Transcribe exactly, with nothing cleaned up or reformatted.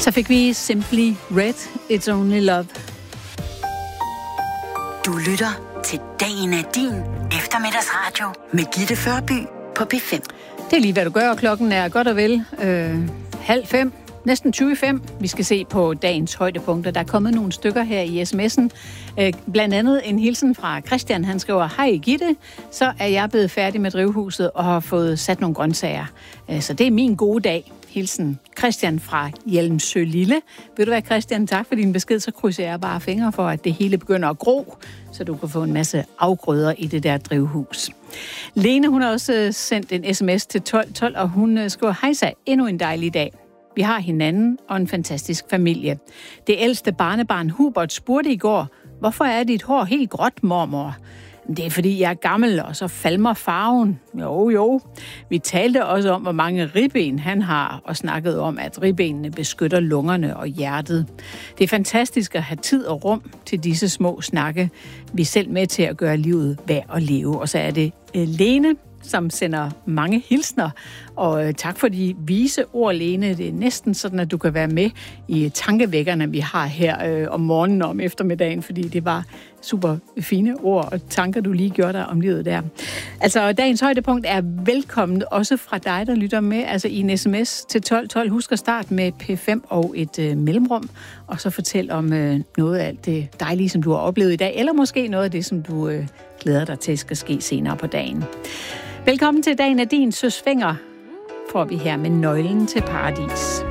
Så fik vi Simply Red, It's Only Love. Du lytter til Dagen er din eftermiddagsradio med Gitte Førby på P fem. Det er lige, hvad du gør, og klokken er godt og vel øh, halv fem. Næsten tyve fem. Vi skal se på dagens højdepunkter. Der er kommet nogle stykker her i sms'en. Øh, blandt andet en hilsen fra Christian. Han skriver, hej Gitte, så er jeg blevet færdig med drivhuset og har fået sat nogle grøntsager. Øh, så det er min gode dag. Hilsen Christian fra Hjelmsø Lille. Ved du hvad, Christian, tak for din besked. Så krydser jeg bare fingre for, at det hele begynder at gro, så du kan få en masse afgrøder i det der drivhus. Lene, hun har også sendt en sms til tolv tolv, og hun skriver, hej så, endnu en dejlig dag. Vi har hinanden og en fantastisk familie. Det ældste barnebarn Hubert spurgte i går, hvorfor er dit hår helt gråt, mormor? Det er fordi, jeg er gammel, og så falmer farven. Jo, jo. Vi talte også om, hvor mange ribben han har, og snakkede om, at ribbenene beskytter lungerne og hjertet. Det er fantastisk at have tid og rum til disse små snakke. Vi er selv med til at gøre livet værd at leve. Og så er det Lene, som sender mange hilsner. Og øh, tak for de vise ord, Lene. Det er næsten sådan, at du kan være med i tankevækkerne, vi har her øh, om morgenen og om eftermiddagen, fordi det var super fine ord og tanker, du lige gjorde dig om livet der. Altså, dagens højdepunkt er velkommen også fra dig, der lytter med, altså i en sms til tolv tolv. Husk at starte med P fem og et øh, mellemrum, og så fortæl om øh, noget af alt det dejlige, som du har oplevet i dag, eller måske noget af det, som du øh, glæder dig til, skal ske senere på dagen. Velkommen til Dagen af din Søs Fenger, får vi her med nøglen til paradis.